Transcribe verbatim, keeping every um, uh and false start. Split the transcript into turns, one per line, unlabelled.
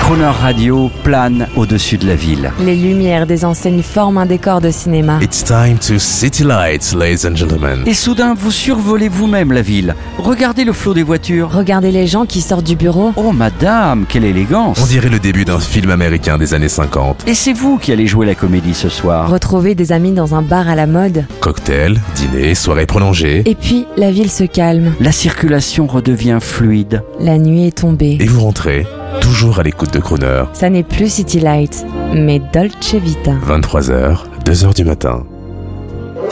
Crooner Radio plane au-dessus de la ville.
Les lumières des enseignes forment un décor de cinéma.
It's time to City Lights, ladies and gentlemen.
Et soudain, vous survolez vous-même la ville. Regardez le flot des voitures.
Regardez les gens qui sortent du bureau.
Oh madame, quelle élégance.
On dirait le début d'un film américain des années cinquante.
Et c'est vous qui allez jouer la comédie ce soir.
Retrouver des amis dans un bar à la mode.
Cocktail, dîner, soirée prolongée.
Et puis, la ville se calme.
La circulation redevient fluide.
La nuit est tombée.
Et vous rentrez, toujours à l'écoute de Crooner.
Ça n'est plus City Light, mais Dolce Vita.
vingt-trois heures, deux heures du matin.